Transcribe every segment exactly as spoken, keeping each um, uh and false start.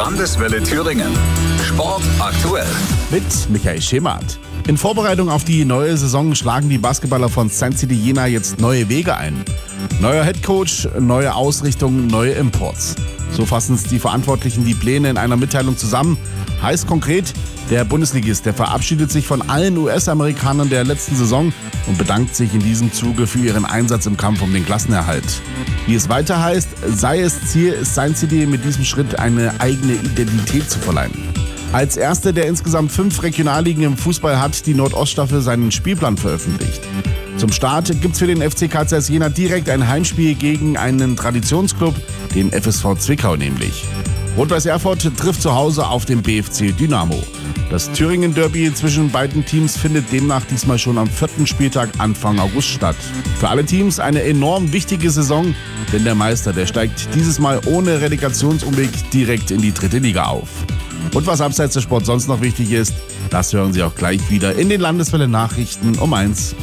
Landeswelle Thüringen. Sport aktuell. Mit Michael Schemert. In Vorbereitung auf die neue Saison schlagen die Basketballer von Saint City Jena jetzt neue Wege ein. Neuer Headcoach, neue Ausrichtung, neue Imports. So fassen es die Verantwortlichen die Pläne in einer Mitteilung zusammen. Heißt konkret, der Bundesligist, der verabschiedet sich von allen U S-Amerikanern der letzten Saison und bedankt sich in diesem Zuge für ihren Einsatz im Kampf um den Klassenerhalt. Wie es weiter heißt, sei es Ziel Saint City mit diesem Schritt eine eigene Identität zu verleihen. Als erste der insgesamt fünf Regionalligen im Fußball hat die Nordoststaffel seinen Spielplan veröffentlicht. Zum Start gibt's für den F C K Z S Jena direkt ein Heimspiel gegen einen Traditionsclub, den F S V Zwickau nämlich. Rot-Weiß Erfurt trifft zu Hause auf den B F C Dynamo. Das Thüringen-Derby zwischen beiden Teams findet demnach diesmal schon am vierten Spieltag Anfang August statt. Für alle Teams eine enorm wichtige Saison, denn der Meister, der steigt dieses Mal ohne Relegationsumweg direkt in die dritte Liga auf. Und was abseits des Sports sonst noch wichtig ist, das hören Sie auch gleich wieder in den Landeswelle-Nachrichten um eins.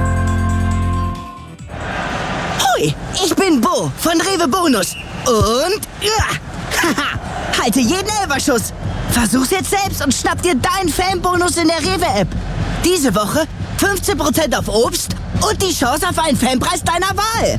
Hoi, ich bin Bo von Rewe Bonus. Und ja, haha, halte jeden Elferschuss. Versuch's jetzt selbst und schnapp dir deinen Fanbonus in der Rewe-App. Diese Woche fünfzehn Prozent auf Obst und die Chance auf einen Fanpreis deiner Wahl.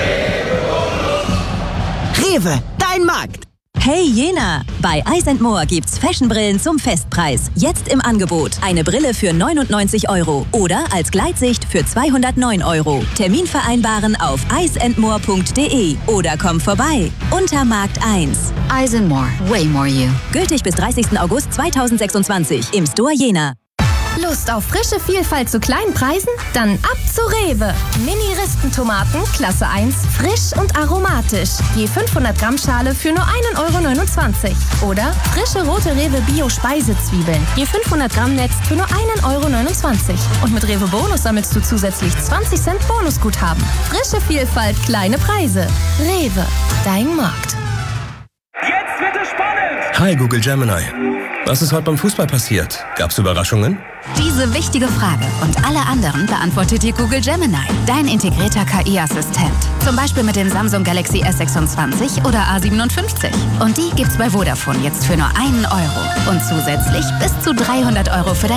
Rewe, dein Markt. Hey Jena! Bei Eyes and More gibt's Fashionbrillen zum Festpreis. Jetzt im Angebot. Eine Brille für neunundneunzig Euro oder als Gleitsicht für zweihundertneun Euro. Termin vereinbaren auf eyes and more punkt de oder komm vorbei. Unter Markt eins. Eyes and More. Way more you. Gültig bis dreißigsten August zweitausendsechsundzwanzig im Store Jena. Lust auf frische Vielfalt zu kleinen Preisen? Dann ab zu Rewe. Mini-Ristentomaten, Klasse eins, frisch und aromatisch. Je fünfhundert Gramm Schale für nur ein Euro neunundzwanzig. Oder frische rote Rewe Bio-Speisezwiebeln. Je fünfhundert Gramm Netz für nur ein Euro neunundzwanzig. Und mit Rewe Bonus sammelst du zusätzlich zwanzig Cent Bonusguthaben. Frische Vielfalt, kleine Preise. Rewe, dein Markt. Jetzt wird es spannend! Hi Google Gemini. Was ist heute beim Fußball passiert? Gab's Überraschungen? Diese wichtige Frage und alle anderen beantwortet dir Google Gemini, dein integrierter K I-Assistent. Zum Beispiel mit dem Samsung Galaxy S sechsundzwanzig oder A siebenundfünfzig. Und die gibt's bei Vodafone jetzt für nur einen Euro. Und zusätzlich bis zu dreihundert Euro für dein